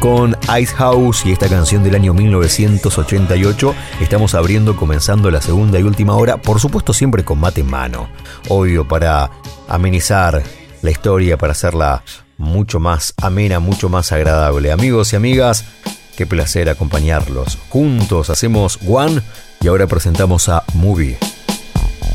con Ice House y esta canción del año 1988. Estamos comenzando la segunda y última hora, por supuesto siempre con mate en mano. Obvio, para amenizar la historia, para hacerla mucho más amena, mucho más agradable. Amigos y amigas, qué placer acompañarlos. Juntos hacemos One y ahora presentamos a Movie.